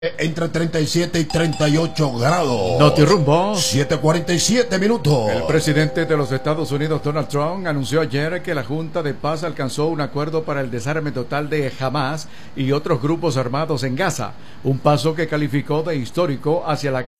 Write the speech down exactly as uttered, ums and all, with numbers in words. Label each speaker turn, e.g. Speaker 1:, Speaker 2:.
Speaker 1: Entre treinta y siete y treinta y ocho grados.
Speaker 2: Notirumbo.
Speaker 1: siete cuarenta y siete minutos.
Speaker 2: El presidente de los Estados Unidos, Donald Trump, anunció ayer que la Junta de Paz alcanzó un acuerdo para el desarme total de Hamas y otros grupos armados en Gaza, un paso que calificó de histórico hacia la